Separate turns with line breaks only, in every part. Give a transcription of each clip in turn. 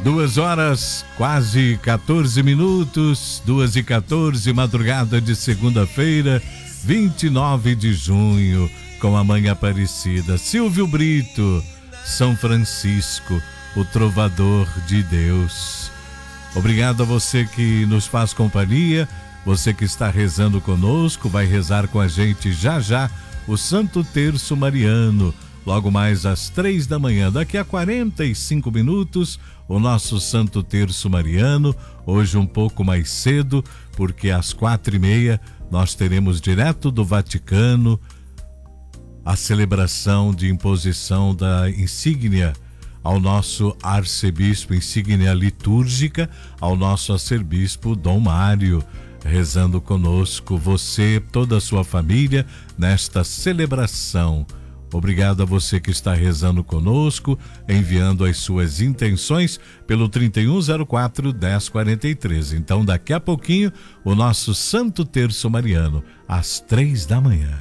2 horas, quase 14 minutos, 2h14, madrugada de segunda-feira, 29 de junho, com a Mãe Aparecida. Silvio Brito, São Francisco, o trovador de Deus. Obrigado a você que nos faz companhia, você que está rezando conosco, vai rezar com a gente já já o Santo Terço Mariano. Logo mais às 3 da manhã, daqui a 45 minutos, o nosso Santo Terço Mariano, hoje um pouco mais cedo, porque às 4h30 nós teremos direto do Vaticano a celebração de imposição da insígnia ao nosso arcebispo, insígnia litúrgica, ao nosso arcebispo Dom Mário, rezando conosco, você, toda a sua família, nesta celebração. Obrigado a você que está rezando conosco, enviando as suas intenções pelo 3104-1043. Então, daqui a pouquinho, o nosso Santo Terço Mariano, às 3 da manhã.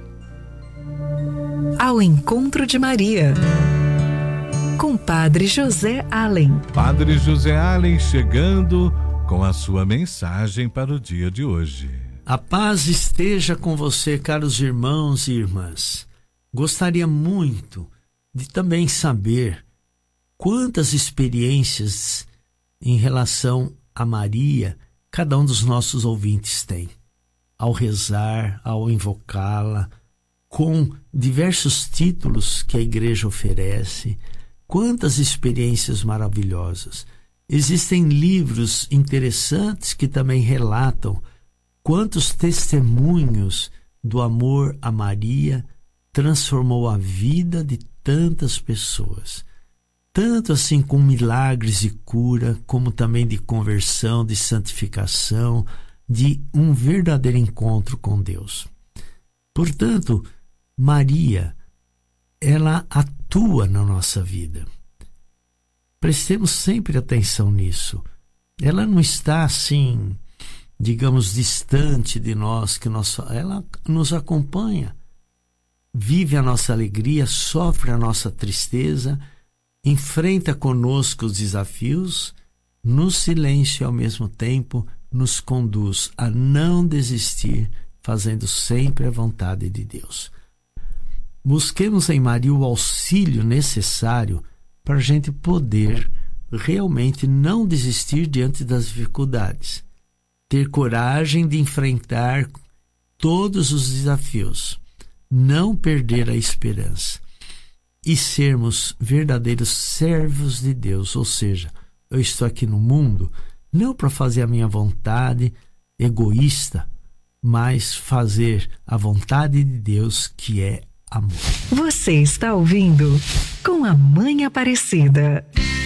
Ao encontro de Maria, com Padre José Allen.
Padre José Allen chegando com a sua mensagem para o dia de hoje.
A paz esteja com você, caros irmãos e irmãs. Gostaria muito de também saber quantas experiências em relação a Maria cada um dos nossos ouvintes tem, ao rezar, ao invocá-la, com diversos títulos que a igreja oferece. Quantas experiências maravilhosas. Existem livros interessantes que também relatam quantos testemunhos do amor a Maria transformou a vida de tantas pessoas. Tanto assim com milagres e cura, como também de conversão, de santificação, de um verdadeiro encontro com Deus. Portanto, Maria, ela atua na nossa vida. Prestemos sempre atenção nisso. Ela não está assim, digamos, distante de nós, ela nos acompanha. Vive a nossa alegria, sofre a nossa tristeza, enfrenta conosco os desafios, no silêncio e ao mesmo tempo nos conduz a não desistir, fazendo sempre a vontade de Deus. Busquemos em Maria o auxílio necessário para a gente poder realmente não desistir diante das dificuldades. Ter coragem de enfrentar todos os desafios. Não perder a esperança. E sermos verdadeiros servos de Deus. Ou seja, eu estou aqui no mundo não para fazer a minha vontade egoísta, mas fazer a vontade de Deus, que é amor.
Você está ouvindo Com a Mãe Aparecida.